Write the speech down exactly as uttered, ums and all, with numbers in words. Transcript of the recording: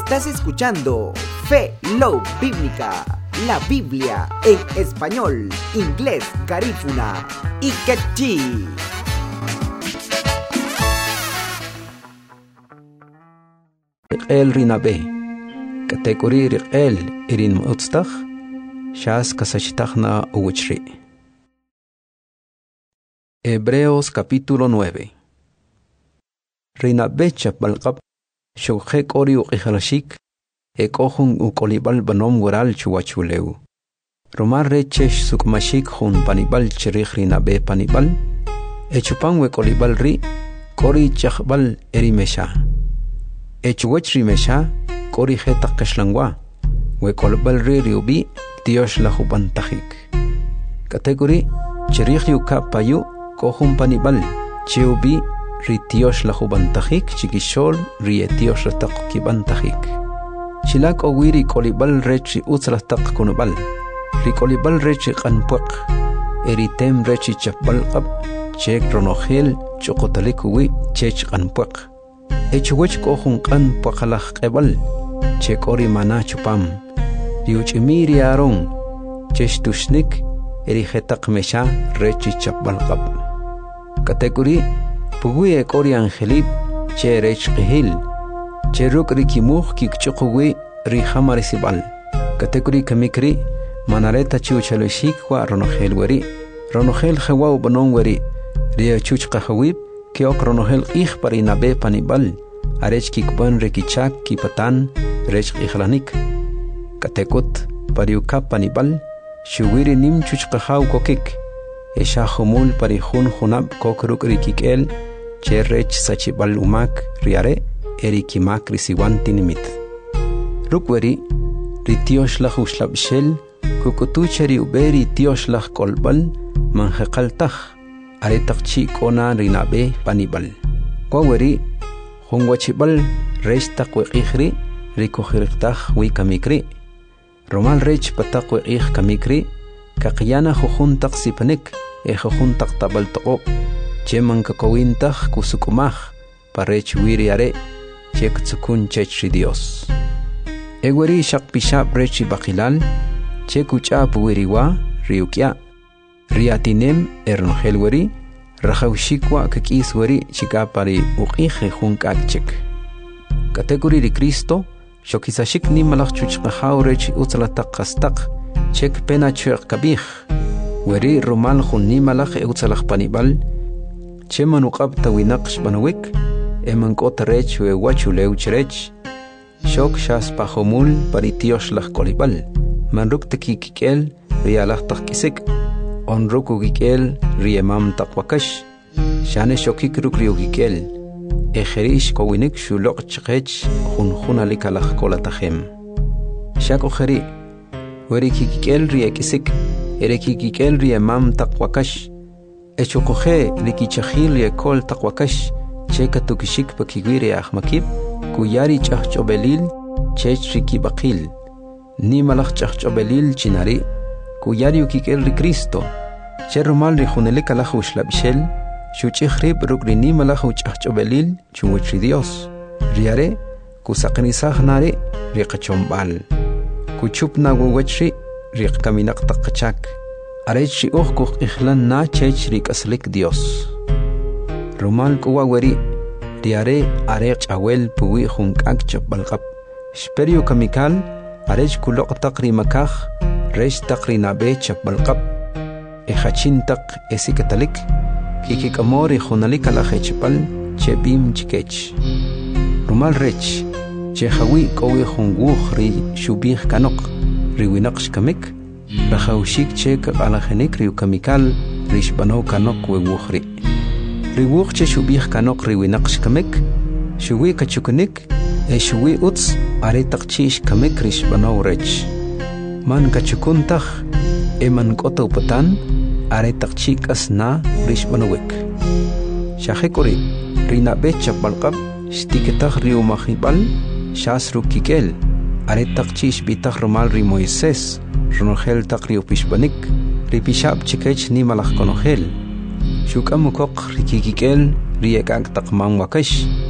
Estás escuchando Fe Love Bíblica, la Biblia en español, inglés, garífuna y quechí. El rinabe, categoría el irin mutstak, shas kasachitachna uwichri. Hebreos capítulo nueve. Rinabe chapalqab, shukek ori uqihalashik, ekohun ukolibal banom gural chuachuleu. Romar rechesh sukmashik hun panibal chirich rinabe panibal, echupan wekolibal ri, kori chakbal erimesha. Echuwech rimesha, kori hetak kashlangwa, wekolbal ri riubi, Dios la jubantajik. Category, chirich yuka payu, kohun panibal, chiubi, ri Dios la jubantajik, chikishol, ri Dios la takibantajik. Chilak owiri kolibal rechi utzlatak kunubal, ri kolibal rechi kanpuak, eritem rechi chapbalqab, chek ronogel, chokotalikuwi, chech kanpuak. Echuwech kohun kan puakalak ebal, chek ori mana chupam, riuchimiri aron, chesh tushnik, eri hetak mesha rechi chapbalqab. Category, pugui ek ori angelib, che rech qihil, che ruk rikimuh kikchukuwi ri hamarisibal. Category kamikri, manareta chiuchaloshik wa ronogel weri, ronogel hewa ubanon weri, ria chuch qahawib, Kiok ronogel ich parinabe panibal, arech kikban rekichak kipatan, rech ichlanik. Katekut, pariuka panibal, shuwiri nim chuchkahaw kokik, esha humul parihun hunab kokruk rikikel, che rech sachibal umak riare, erikimak risiwan tinimit. Rukweri, ritioshlah ushlabshel, kukutucheri uberi tioshlah kolbal, manjekaltach. Aretakchi kona rinabe panibal. Kwaweri, hongwachibal rechtak weqihri, rikohiriktach wikamikri. Romal rech patak weqih kamikri, kakiyana jujuntak sipanik, e jujuntak tabaltoko, cheman kakawintach kusukumach, parech wiriare, chek tsukun chechri Dios. Eweri shakpishap rechi bakilal, chekuchap wiriwa, riukya. Riatinem ernogel weri, rajaushikwa kakis weri chikapari uqije junkakchik. Category de Cristo, shokisashik ni malach chuchqahaw rech utzalatak kastak, chek pena chuq kabih. Weri romal jun ni malach utzalach panibal, cheman uqab tawinaqsh banawik, eman kota rech we wachuleu cherech, shok shas pahomul paritiosh lach kolibal, manruk tekikikel rialach takisik. Onruku gikel riemam takwakash, shane shokik ruk riugikel, ejerish kowinik shulok chkech hun hunalikalach kolatahem. Shako jeri, werikikikel riekisik, erekikikel riemam takwakash, echokoje rikichahil riekol takwakash, cheka tukishik pakigwiri ahmakib, kuyari chachobelil, chech rikibakil, ni malach chachobelil chinari, kuyari ukikel ri Cristo, cherumal ri junelika la ushlabshel, shuchikhrib rukrini malachu chachobelil, chumuchri Dios. Riare, kusaqnisah nare, ri qachombal. Kuchupna wawachri, ri kaminak taqachak. Arech ri uhkuq ihlan na chech ri kaslik Dios. Rumal kuwa weri, riare arech awel puwi junkak chapbalqab. Shperio kamikal, arech kulok taqri makaj, Resh takrinabe chapbalqab, ejachintak esikatalik, kikikamori junalika la hechpal, chebim chikech. Rumal rech, chehawi kowe junguj ri shubih kanok, riwinaksh kamik, rajaushik chek alajenik riukamikal, rishbano kanok wewuhri. Riwuj che shubih kanok riwinaksh kamik, shuwi kachukunik, e shuwi uts, aretakchish kamik rishbano rech. Man kachukuntach, eman koto patan, aretak chikas na rishbanawik. Shahekori, rina becha balqab, stiketach riu mahibal, shasru kikel, aretak chish bitach romal ri Moises, ronogel tak riu pishbanik, ripishab chikech ni malach konogel. Shukam mukok rikikikel, riekak tak mangwakash,